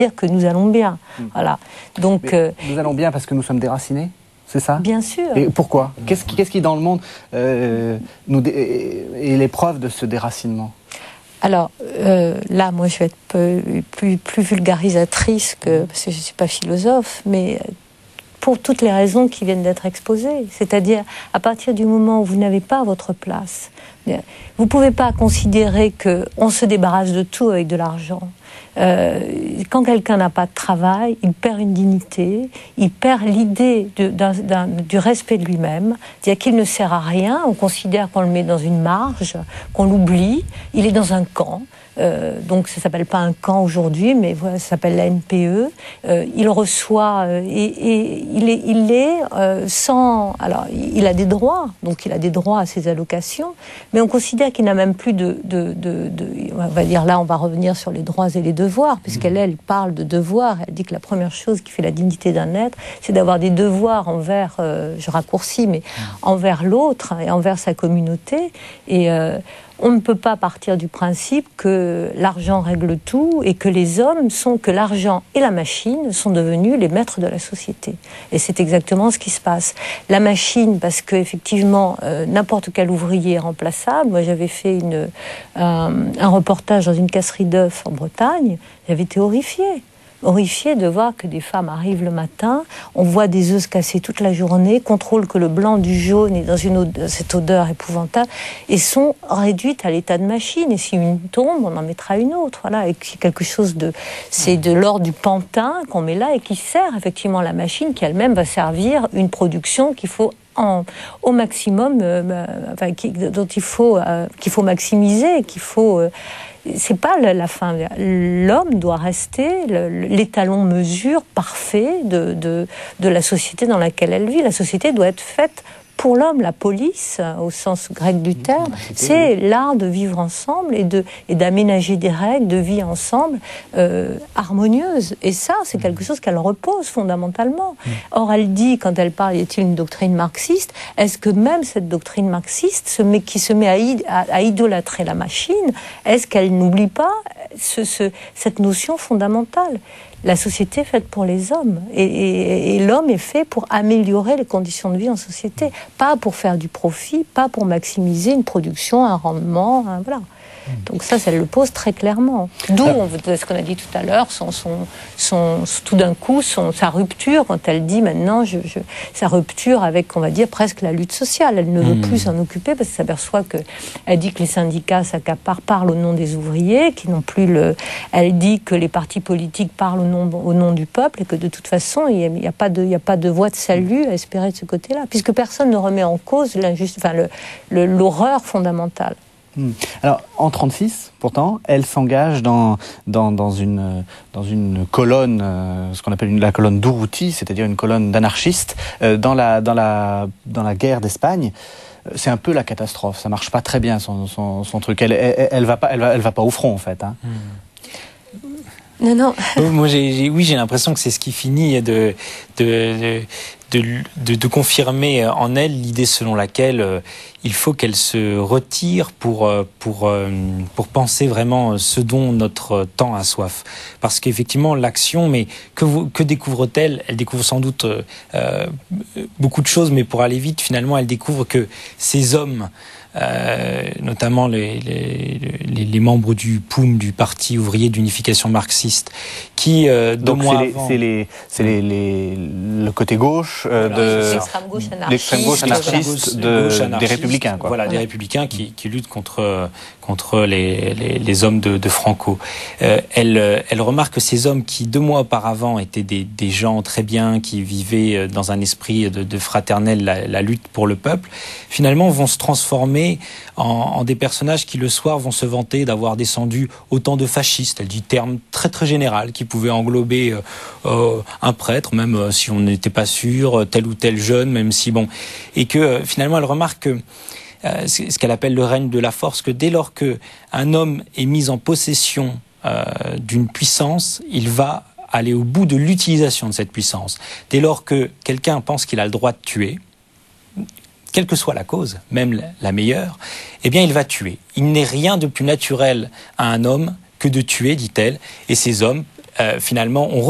dire que nous allons bien. Voilà. Donc, nous allons bien parce que nous sommes déracinés, c'est ça ? Bien sûr. Et pourquoi ? Qu'est-ce qui dans le monde est l'épreuve de ce déracinement ? Alors là, moi, je vais être plus vulgarisatrice parce que je ne suis pas philosophe, mais pour toutes les raisons qui viennent d'être exposées. C'est-à-dire, à partir du moment où vous n'avez pas votre place, vous ne pouvez pas considérer qu'on se débarrasse de tout avec de l'argent. Quand quelqu'un n'a pas de travail, il perd une dignité, il perd l'idée du respect de lui-même, c'est-à-dire qu'il ne sert à rien, on considère qu'on le met dans une marge, qu'on l'oublie, il est dans un camp. Donc ça ne s'appelle pas un camp aujourd'hui, mais voilà, ça s'appelle la NPE. Il reçoit et il est sans... Alors, il a des droits, donc il a des droits à ses allocations, mais on considère qu'il n'a même plus on va dire là, on va revenir sur les droits et les devoirs, puisqu'elle parle de devoirs. Elle dit que la première chose qui fait la dignité d'un être, c'est d'avoir des devoirs envers, je raccourcis, mais envers l'autre et envers sa communauté. Et on ne peut pas partir du principe que l'argent règle tout et que que l'argent et la machine sont devenus les maîtres de la société. Et c'est exactement ce qui se passe. La machine, parce qu'effectivement, n'importe quel ouvrier est remplaçable. Moi, j'avais fait un reportage dans une casserie d'œufs en Bretagne. J'avais été horrifiée de voir que des femmes arrivent le matin, on voit des œufs se casser toute la journée, contrôlent que le blanc du jaune est dans cette odeur épouvantable, et sont réduites à l'état de machine. Et si une tombe, on en mettra une autre. Voilà, et quelque chose c'est de l'ordre du pantin qu'on met là et qui sert effectivement la machine, qui elle-même va servir une production qu'il faut au maximum, qu'il faut maximiser, qu'il faut. C'est pas la fin. L'homme doit rester l'étalon mesure parfait de la société dans laquelle elle vit. La société doit être faite pour l'homme. La police, au sens grec du terme, c'est l'art de vivre ensemble et d'aménager des règles de vie ensemble harmonieuses. Et ça, c'est quelque chose qu'elle repose fondamentalement. Or, elle dit, quand elle parle, y a-t-il une doctrine marxiste ? Est-ce que même cette doctrine marxiste qui se met à idolâtrer la machine, est-ce qu'elle n'oublie pas cette notion fondamentale ? La société est faite pour les hommes et l'homme est fait pour améliorer les conditions de vie en société, pas pour faire du profit, pas pour maximiser une production, un rendement, voilà. Donc ça le pose très clairement. D'où, ce qu'on a dit tout à l'heure, tout d'un coup, sa rupture, quand elle dit maintenant, sa rupture avec, on va dire, presque la lutte sociale. Elle ne veut plus s'en occuper parce qu'elle s'aperçoit elle dit que les syndicats parlent au nom des ouvriers, qui n'ont plus elle dit que les partis politiques parlent au nom du peuple et que de toute façon, il n'y a pas de voie de salut à espérer de ce côté-là, puisque personne ne remet en cause l'horreur fondamentale. Alors, en 1936, pourtant, elle s'engage dans une colonne, ce qu'on appelle la colonne d'Urruti, c'est-à-dire une colonne d'anarchistes, dans la guerre d'Espagne. C'est un peu la catastrophe. Ça marche pas très bien son truc. Elle va pas au front en fait. Hein. Non. Moi, j'ai l'impression que c'est ce qui finit de confirmer en elle l'idée selon laquelle il faut qu'elle se retire pour penser vraiment ce dont notre temps a soif. Parce qu'effectivement, l'action, mais que découvre-t-elle ? Elle découvre sans doute beaucoup de choses, mais pour aller vite, finalement, elle découvre que ces hommes, notamment les membres du POUM, du Parti ouvrier d'unification marxiste, qui donc c'est le côté gauche l'extrême gauche anarchiste des républicains, quoi. Voilà, des républicains qui luttent contre les hommes de Franco. Elle remarque que ces hommes qui 2 mois auparavant étaient des gens très bien, qui vivaient dans un esprit de fraternel la lutte pour le peuple, finalement vont se transformer en des personnages qui le soir vont se vanter d'avoir descendu autant de fascistes. Elle dit terme très très général qui pouvait englober un prêtre, même si on n'était pas sûr, tel ou tel jeune, même si bon, et que finalement elle remarque que ce qu'elle appelle le règne de la force, que dès lors qu'un homme est mis en possession d'une puissance, il va aller au bout de l'utilisation de cette puissance. Dès lors que quelqu'un pense qu'il a le droit de tuer, quelle que soit la cause, même la meilleure, eh bien il va tuer. Il n'est rien de plus naturel à un homme que de tuer, dit-elle, et ces hommes finalement, on